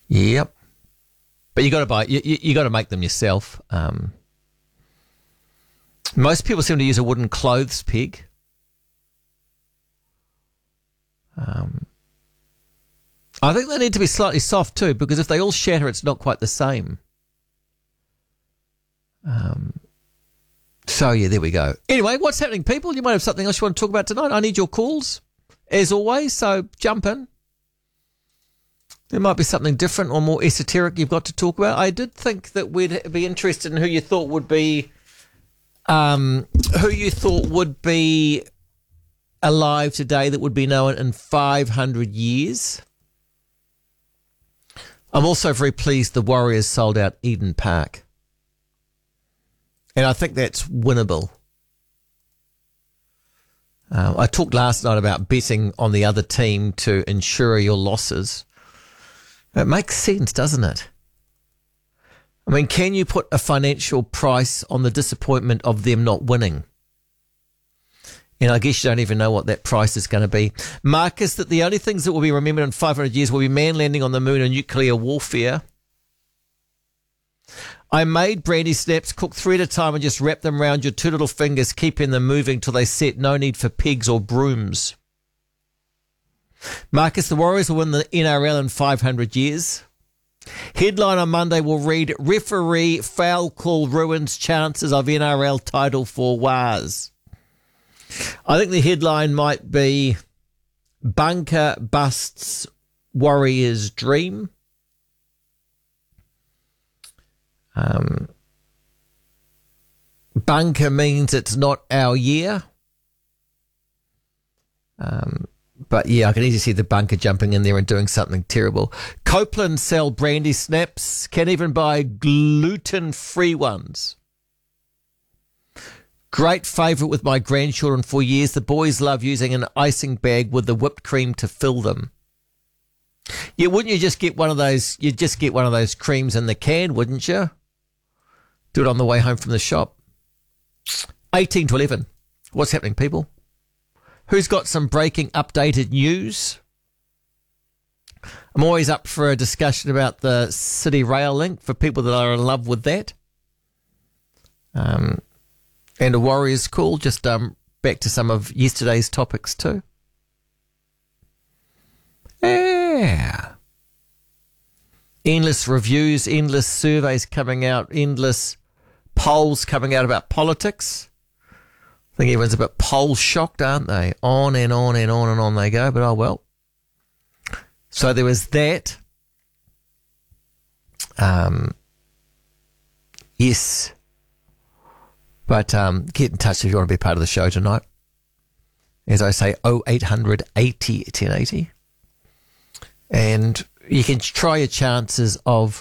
Yep. But you got to buy. You got to make them yourself. Most people seem to use a wooden clothes peg. I think they need to be slightly soft too, because if they all shatter, it's not quite the same. So, yeah, there we go. Anyway, what's happening, people? You might have something else you want to talk about tonight. I need your calls, as always, so jump in. There might be something different or more esoteric you've got to talk about. I did think that we'd be interested in who you thought would be alive today that would be known in 500 years. I'm also very pleased the Warriors sold out Eden Park. And I think that's winnable. I talked last night about betting on the other team to insure your losses. It makes sense, doesn't it? I mean, can you put a financial price on the disappointment of them not winning? And I guess you don't even know what that price is going to be. Marcus, that the only things that will be remembered in 500 years will be man landing on the moon and nuclear warfare. I made brandy snaps, cook 3 at a time and just wrap them around your 2 little fingers, keeping them moving till they set. No need for pegs or brooms. Marcus, the Warriors will win the NRL in 500 years. Headline on Monday will read, referee foul call ruins chances of NRL title for Wars. I think the headline might be Bunker busts Warriors dream. Bunker means it's not our year. But yeah, I can easily see the Bunker jumping in there and doing something terrible. Copeland sell brandy snaps, can even buy gluten-free ones. Great favourite with my grandchildren for years. The boys love using an icing bag with the whipped cream to fill them. Yeah, wouldn't you just get one of those? You'd just get one of those creams in the can, wouldn't you? Do it on the way home from the shop. 18 to 11. What's happening, people? Who's got some breaking updated news? I'm always up for a discussion about the City Rail link for people that are in love with that. And a Warriors call, just back to some of yesterday's topics too. Yeah. Endless reviews, endless surveys coming out, endless polls coming out about politics. I think everyone's a bit poll shocked, aren't they? On and on and on and on they go, but oh well. So there was that. Yes. But get in touch if you want to be part of the show tonight. As I say, 0800 80 1080. And you can try your chances of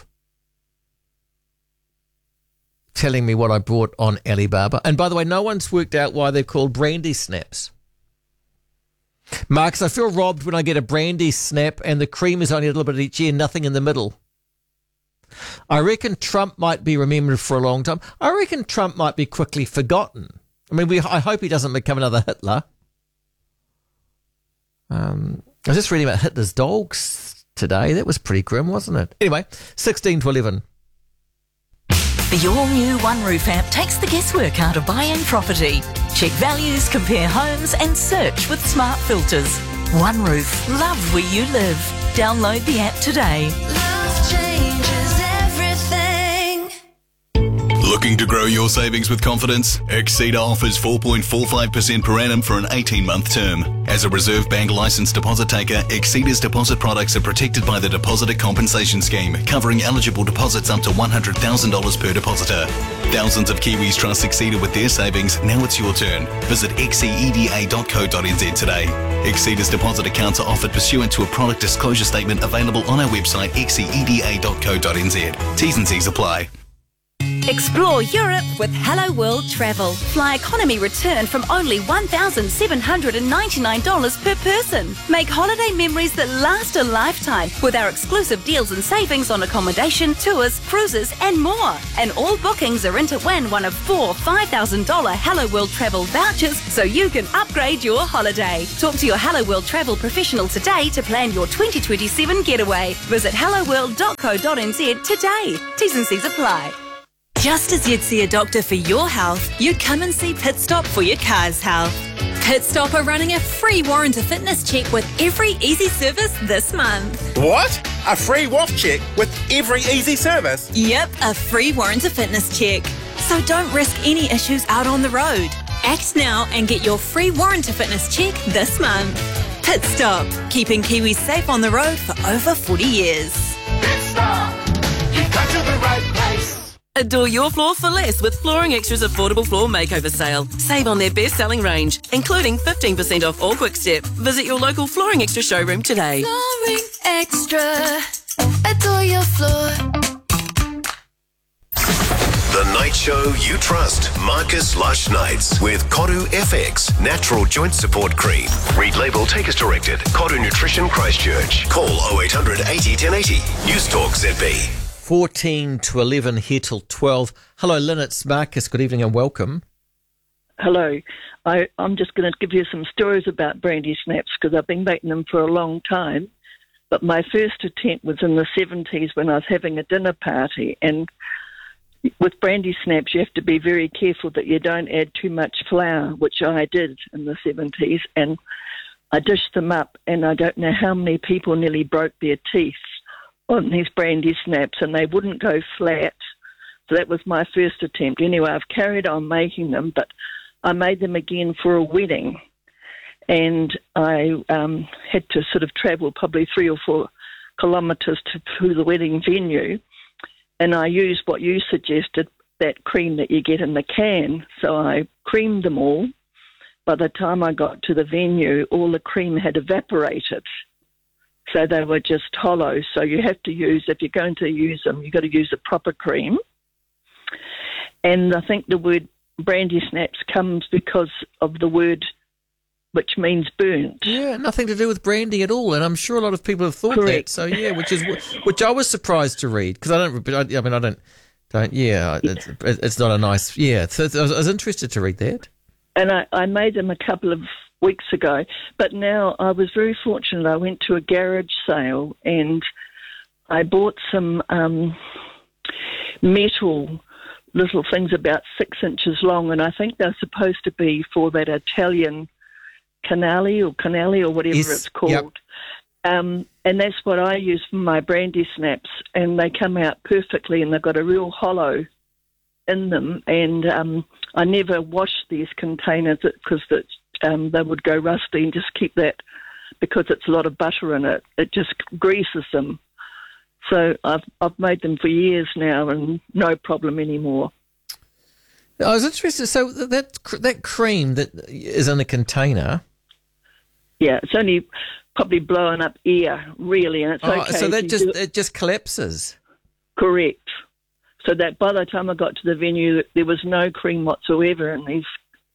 telling me what I brought on Alibaba. And by the way, no one's worked out why they're called brandy snaps. Marcus, I feel robbed when I get a brandy snap and the cream is only a little bit each end, nothing in the middle. I reckon Trump might be remembered for a long time. I reckon Trump might be quickly forgotten. I mean, I hope he doesn't become another Hitler. I was just reading about Hitler's dogs today. That was pretty grim, wasn't it? Anyway, 16 to 11. The all-new One Roof app takes the guesswork out of buying property. Check values, compare homes and search with smart filters. One Roof. Love where you live. Download the app today. Love changes everything. Looking to grow your savings with confidence? Exceeder offers 4.45% per annum for an 18-month term. As a Reserve Bank licensed deposit taker, Exceeder's deposit products are protected by the Depositor Compensation Scheme, covering eligible deposits up to $100,000 per depositor. Thousands of Kiwis trust Exceeder with their savings. Now it's your turn. Visit xceda.co.nz today. Exceeder's deposit accounts are offered pursuant to a product disclosure statement available on our website xceda.co.nz. T's and C's apply. Explore Europe with Hello World Travel. Fly economy return from only $1,799 per person. Make holiday memories that last a lifetime with our exclusive deals and savings on accommodation, tours, cruises and more. And all bookings are in to win one of 4 $5,000 Hello World Travel vouchers so you can upgrade your holiday. Talk to your Hello World Travel professional today to plan your 2027 getaway. Visit helloworld.co.nz today. T's and C's apply. Just as you'd see a doctor for your health, you'd come and see Pit Stop for your car's health. Pit Stop are running a free warrant fitness check with every easy service this month. What? A free WAF check with every easy service? Yep, a free warrant fitness check. So don't risk any issues out on the road. Act now and get your free warrant fitness check this month. Pit Stop, keeping Kiwis safe on the road for over 40 years. Pit Stop, you've come to the right place. Adore your floor for less with Flooring Extra's affordable floor makeover sale. Save on their best-selling range, including 15% off all Quick Step. Visit your local Flooring Extra showroom today. Flooring Extra. Adore your floor. The night show you trust. Marcus Lush Nights with Koru FX Natural Joint Support Cream. Read label, take as directed. Koru Nutrition Christchurch. Call 0800 80 1080. News Talk ZB. 14 to 11 here till 12. Hello, Lynn, it's Marcus. Good evening and welcome. Hello. I'm just going to give you some stories about brandy snaps because I've been making them for a long time. But my first attempt was in the 70s when I was having a dinner party. And with brandy snaps, you have to be very careful that you don't add too much flour, which I did in the 70s. And I dished them up, and I don't know how many people nearly broke their teeth on these brandy snaps, and they wouldn't go flat. So that was my first attempt. Anyway, I've carried on making them, but I made them again for a wedding. And I had to sort of travel probably 3 or 4 kilometres to the wedding venue. And I used what you suggested, that cream that you get in the can. So I creamed them all. By the time I got to the venue, all the cream had evaporated. So they were just hollow. So you have to use, if you're going to use them, you've got to use a proper cream. And I think the word brandy snaps comes because of the word which means burnt. Yeah, nothing to do with brandy at all. And I'm sure a lot of people have thought Correct. that. So, yeah, which I was surprised to read because it's not a nice, yeah. So I was interested to read that. And I made them a couple of weeks ago, but now I was very fortunate. I went to a garage sale and I bought some metal little things about 6 inches long, and I think they're supposed to be for that Italian canali or whatever Yes, it's called. yep. And that's what I use for my brandy snaps, and they come out perfectly, and they've got a real hollow in them. And I never wash these containers because they would go rusty, and just keep that because it's a lot of butter in it. It just greases them. So I've made them for years now, and no problem anymore. I was interested. So that cream that is in a container. Yeah, it's only probably blowing up air, really, and it's okay. So if you do it. it just collapses. Correct. So that by the time I got to the venue, there was no cream whatsoever in these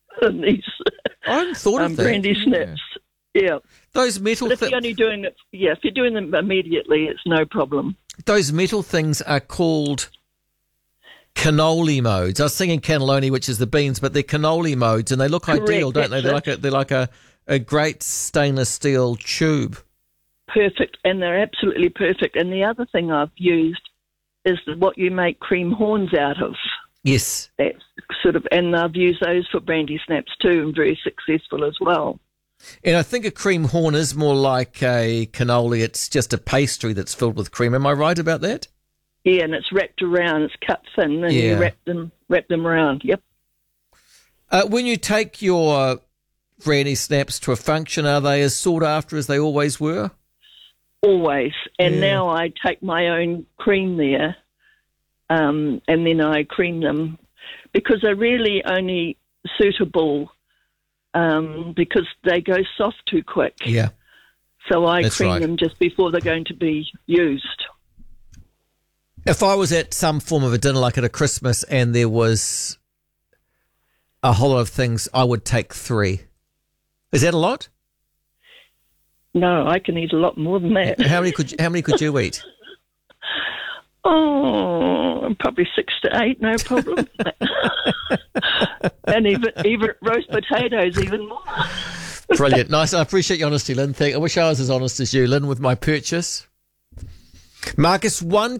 I hadn't thought of that. brandy snaps. Yeah. Those metal But if you're only doing it, if you're doing them immediately, it's no problem. those metal things are called cannoli modes. I was thinking cannelloni, which is the beans, but they're cannoli modes, and they look Correct, ideal, don't they? that's They're like a great stainless steel tube. Perfect, and they're absolutely perfect. And the other thing I've used is what you make cream horns out of. Yes. That's and I've used those for brandy snaps too, and very successful as well. And I think a cream horn is more like a cannoli. It's just a pastry that's filled with cream. Am I right about that? Yeah, and it's wrapped around. It's cut thin, and you wrap them around. Yep. When you take your brandy snaps to a function, are they as sought after as they always were? Always. And now I take my own cream there, and then I cream them because they're really only suitable because they go soft too quick. Yeah. So I That's cream right. them just before they're going to be used. If I was at some form of a dinner, like at a Christmas, and there was a whole lot of things, I would take 3. Is that a lot? No, I can eat a lot more than that. How many could you eat? Oh, probably 6 to 8, no problem. And even roast potatoes, even more. Brilliant. Nice. I appreciate your honesty, Lynn. I wish I was as honest as you, Lynn, with my purchase. Marcus, one